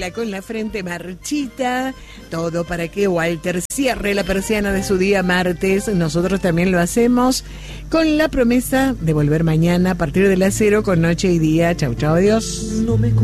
Gisela con la frente marchita, todo para que Walter cierre la persiana de su día martes. Nosotros también lo hacemos con la promesa de volver mañana a partir de las 0 con Noche y Día. Chau, chau, adiós.